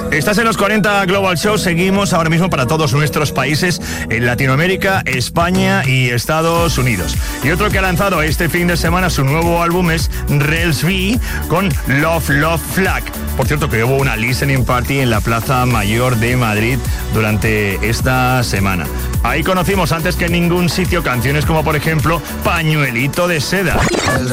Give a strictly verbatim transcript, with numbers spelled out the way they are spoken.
Estás en los cuarenta Global Show. Seguimos ahora mismo para todos nuestros países en Latinoamérica, España y Estados Unidos. Y otro que ha lanzado este fin de semana su nuevo álbum es Rels V con Love Love Flag. Por cierto, que hubo una listening party en la Plaza Mayor de Madrid durante esta semana. Ahí conocimos antes que en ningún sitio canciones como por ejemplo Pañuelito de Seda.